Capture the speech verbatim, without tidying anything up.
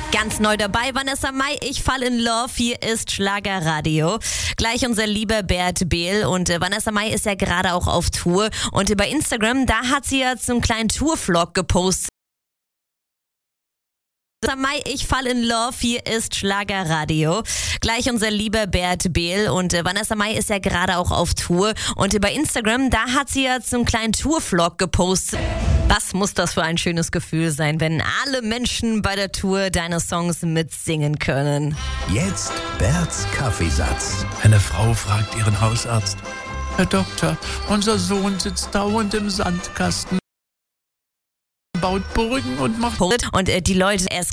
Ganz neu dabei, Vanessa Mai, ich fall in love, hier ist Schlagerradio. Gleich unser lieber Bert Behl und äh, Vanessa Mai ist ja gerade auch auf Tour und äh, bei Instagram, da hat sie ja so einen kleinen Tour-Vlog gepostet. Vanessa Mai, ich fall in love, hier ist Schlagerradio. Gleich unser lieber Bert Behl und äh, Vanessa Mai ist ja gerade auch auf Tour und äh, bei Instagram, da hat sie ja so einen kleinen Tour-Vlog gepostet. Was muss das für ein schönes Gefühl sein, wenn alle Menschen bei der Tour deine Songs mitsingen können? Jetzt Berts Kaffeesatz. Eine Frau fragt ihren Hausarzt: Herr Doktor, unser Sohn sitzt dauernd im Sandkasten, baut Brücken und macht... Und äh, die Leute, es